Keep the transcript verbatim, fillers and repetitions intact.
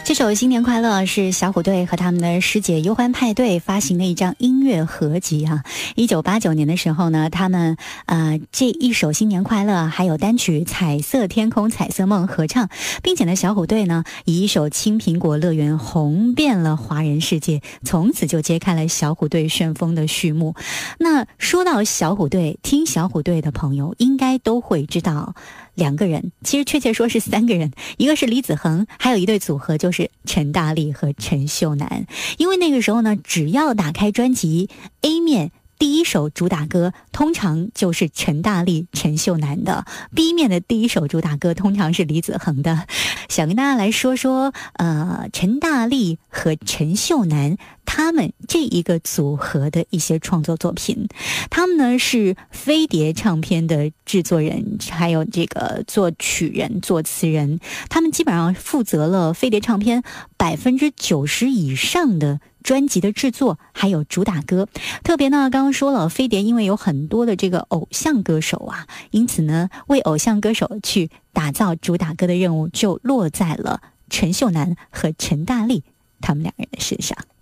这首新年快乐是小虎队和他们的师姐忧欢派对发行的一张音乐合集啊。一九八九年的时候呢，他们呃这一首新年快乐还有单曲彩色天空彩色梦合唱，并且呢小虎队呢以一首青苹果乐园红遍了华人世界，从此就揭开了小虎队旋风的序幕。那说到小虎队，听小虎队的朋友应该都会知道两个人，其实确切说是三个人，一个是李子恒，还有一对组合就是陈大力和陈秀楠。因为那个时候呢，只要打开专辑 A 面，第一首主打歌通常就是陈大力、陈秀楠的， B 面的第一首主打歌通常是李子恒的。想跟大家来说说呃，陈大力和陈秀楠他们这一个组合的一些创作作品。他们呢是飞碟唱片的制作人，还有这个作曲人、作词人，他们基本上负责了飞碟唱片百分之九十以上的专辑的制作，还有主打歌。特别呢，刚刚说了，飞碟因为有很多的这个偶像歌手啊，因此呢，为偶像歌手去打造主打歌的任务就落在了陈秀楠和陈大力他们两人的身上。